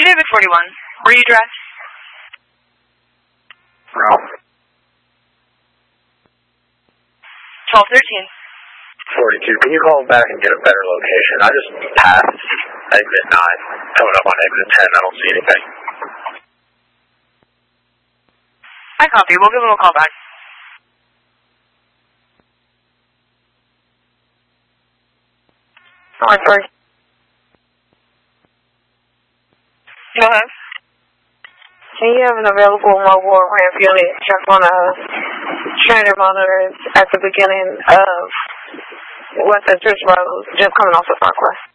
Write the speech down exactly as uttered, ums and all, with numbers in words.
David forty-one. Readdress. Ralph. twelve thirteen. forty-two. Can you call back and get a better location? I just passed exit nine. Coming up on exit ten. I don't see anything. I copy. We'll give him a call back. Alright, sorry. Go ahead. Can you have an available mobile ramp unit check on a trainer monitor at the beginning of West Citrus Road, just coming off of Southwest?